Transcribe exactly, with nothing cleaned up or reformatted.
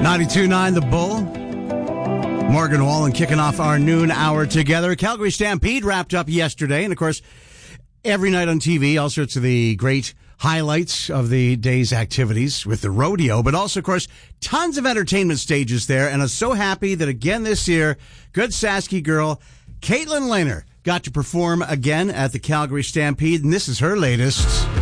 ninety-two point nine The Bull. Morgan Wallen kicking off our noon hour together. Calgary Stampede wrapped up yesterday. And, of course, every night on T V, all sorts of the great highlights of the day's activities with the rodeo. But also, of course, tons of entertainment stages there. And I'm so happy that, again, this year, good Sasky girl, Caitlin Lehner, got to perform again at the Calgary Stampede. And this is her latest.